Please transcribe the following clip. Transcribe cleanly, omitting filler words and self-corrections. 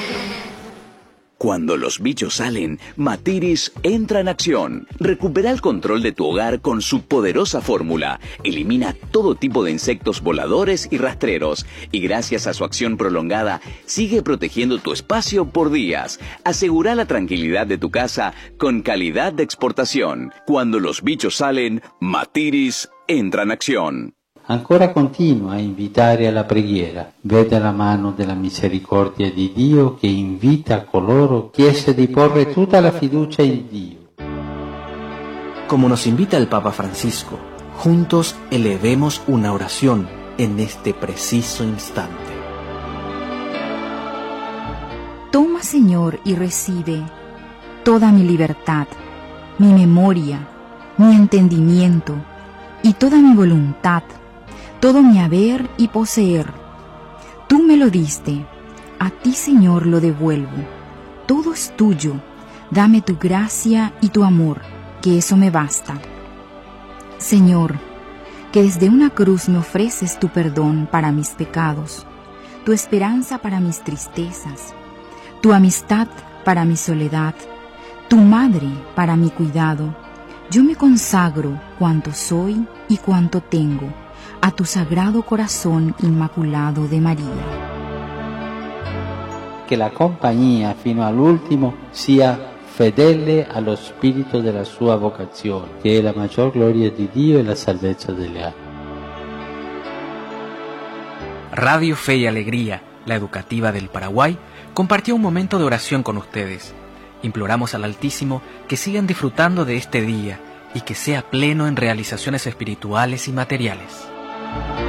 Cuando los bichos salen, Matiris entra en acción. Recupera el control de tu hogar con su poderosa fórmula. Elimina todo tipo de insectos voladores y rastreros. Y gracias a su acción prolongada, sigue protegiendo tu espacio por días. Asegura la tranquilidad de tu casa con calidad de exportación. Cuando los bichos salen, Matiris entra en acción. Ancora continua a invitare alla preghiera. Vede la mano della misericordia di Dio che invita coloro chiese di porre tutta la fiducia in Dio. Como nos invita el Papa Francisco, juntos elevemos una oración en este preciso instante. Toma, Señor, y recibe toda mi libertad, mi memoria, mi entendimiento y toda mi voluntad, todo mi haber y poseer. Tú me lo diste, a ti, Señor, lo devuelvo. Todo es tuyo, dame tu gracia y tu amor, que eso me basta. Señor, que desde una cruz me ofreces tu perdón para mis pecados, tu esperanza para mis tristezas, tu amistad para mi soledad, tu madre para mi cuidado. Yo me consagro cuanto soy y cuanto tengo a tu sagrado corazón inmaculado de María. Che la compagnia fino all'ultimo sia fedele allo spirito della sua vocazione, che è la maggior gloria di Dio e la salvezza delle anime. Radio Fe y Alegría, la educativa del Paraguay, compartió un momento de oración con ustedes. Imploramos al Altísimo que sigan disfrutando de este día y que sea pleno en realizaciones espirituales y materiales.